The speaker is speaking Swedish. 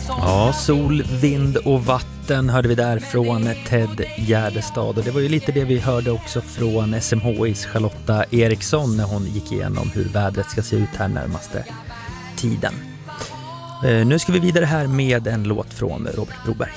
Ja, sol, vind och vatten hörde vi där från Ted Gärdestad. Och det var ju lite det vi hörde också från SMHIs Charlotta Eriksson när hon gick igenom hur vädret ska se ut här närmaste tiden. Nu ska vi vidare här med en låt från Robert Broberg.